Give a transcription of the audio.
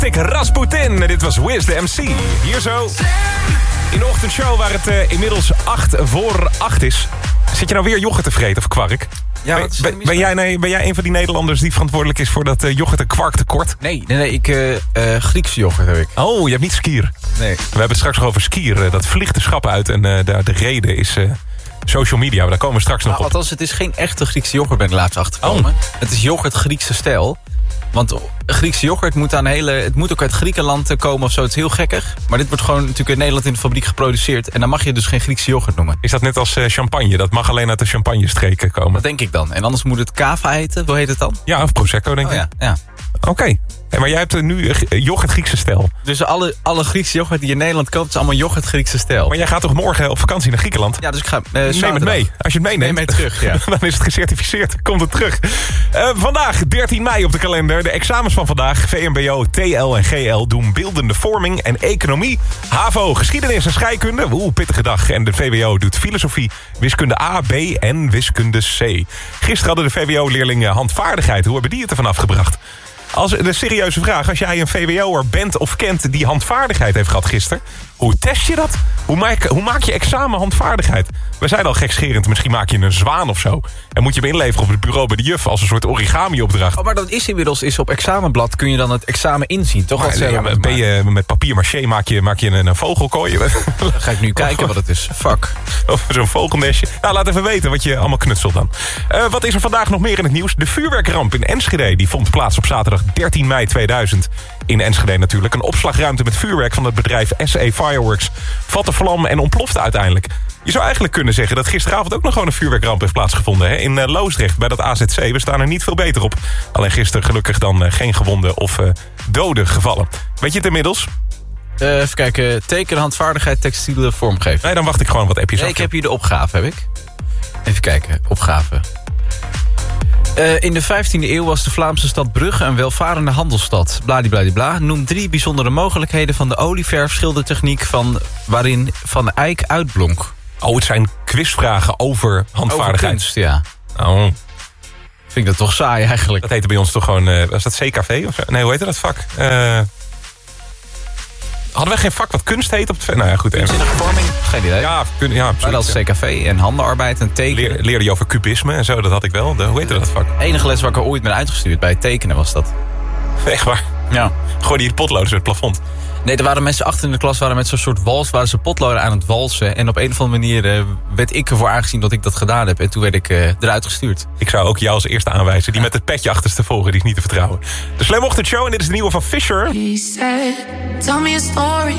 Arctic Rasputin. Dit was Wiz de MC. Hier zo in de ochtendshow waar het inmiddels 7:08 is. Zit je nou weer yoghurt te vreten of kwark? Ja, ben jij een van die Nederlanders die verantwoordelijk is voor dat yoghurt- en kwarktekort? Nee, Griekse yoghurt heb ik. Oh, je hebt niet skier. Nee. We hebben het straks nog over skier. Dat vliegt de schap uit en de reden is social media. Maar daar komen we straks nog op. Althans, het is geen echte Griekse yoghurt, ben ik laatst achtergekomen. Het is yoghurt Griekse stijl. Want Griekse yoghurt moet het moet ook uit Griekenland komen of zo. Het is heel gekkig. Maar dit wordt gewoon natuurlijk in Nederland in de fabriek geproduceerd. En dan mag je dus geen Griekse yoghurt noemen. Is dat net als champagne? Dat mag alleen uit de champagne-streken komen. Dat denk ik dan. En anders moet het cava heten. Hoe heet het dan? Ja, of Prosecco denk ik. Ja. Oké. Hey, maar jij hebt nu yoghurt Griekse stijl. Dus alle Griekse yoghurt die je in Nederland koopt, is allemaal yoghurt Griekse stijl. Maar jij gaat toch morgen op vakantie naar Griekenland? Ja, dus ik ga neem het mee. Als je het meeneemt, neem mee terug, ja. Dan is het gecertificeerd. Komt het terug. Vandaag, 13 mei op de kalender. De examens van vandaag. VMBO, TL en GL doen beeldende vorming en economie. HAVO, geschiedenis en scheikunde. Pittige dag. En de VWO doet filosofie, wiskunde A, B en wiskunde C. Gisteren hadden de VWO-leerlingen handvaardigheid. Hoe hebben die het ervan afgebracht? De serieuze vraag, als jij een VWO'er bent of kent die handvaardigheid heeft gehad gisteren, hoe test je dat? Hoe maak je examen handvaardigheid? We zeiden al gekscherend, misschien maak je een zwaan of zo. En moet je hem inleveren op het bureau bij de juf als een soort origami-opdracht. Oh, maar dat is inmiddels op examenblad kun je dan het examen inzien, toch? Ben je met papier-maché maak je een vogelkooi? Dan ga ik nu kijken wat het is. Fuck. Of zo'n vogelnestje. Nou, laat even weten wat je allemaal knutselt dan. Wat is er vandaag nog meer in het nieuws? De vuurwerkramp in Enschede die vond plaats op zaterdag 13 mei 2000. In Enschede natuurlijk. Een opslagruimte met vuurwerk van het bedrijf SE Fireworks vatte vlam en ontplofte uiteindelijk. Je zou eigenlijk kunnen zeggen dat gisteravond ook nog gewoon een vuurwerkramp heeft plaatsgevonden. Hè? In Loosdrecht bij dat AZC. We staan er niet veel beter op. Alleen gisteren gelukkig dan geen gewonden of doden gevallen. Weet je het inmiddels? Even kijken. Tekenen, handvaardigheid, textiele vormgeving. Nee, dan wacht ik gewoon wat appjes af. Ik heb hier de opgave, heb ik. Even kijken. Opgave. In de 15e eeuw was de Vlaamse stad Brugge een welvarende handelsstad. Bladibladibla. Noem 3 bijzondere mogelijkheden van de olieverfschildertechniek waarin Van Eyck uitblonk. Oh, het zijn quizvragen over handvaardigheid. Over kunst, ja. Oh. Vind ik dat toch saai eigenlijk. Dat heette bij ons toch gewoon... was dat CKV of zo? Nee, hoe heette dat vak? Hadden we geen vak wat kunst heet op het... Nou ja, goed. Kunstzinnige vorming? Geen idee. Ja, maar dat is CKV en handenarbeid en tekenen. Leerde je over kubisme en zo, dat had ik wel. Hoe heette dat vak? De enige les waar ik er ooit ben uitgestuurd bij het tekenen was dat. Echt waar? Ja. Gooi die potloden uit het plafond. Nee, er waren mensen achter in de klas met zo'n soort wals, waren ze potloden aan het walsen. En op een of andere manier werd ik ervoor aangezien dat ik dat gedaan heb. En toen werd ik eruit gestuurd. Ik zou ook jou als eerste aanwijzen. Die met het petje achterstevolgen, die is niet te vertrouwen. De Slam Ochtendshow en dit is de nieuwe van Fisher. He said, tell me a story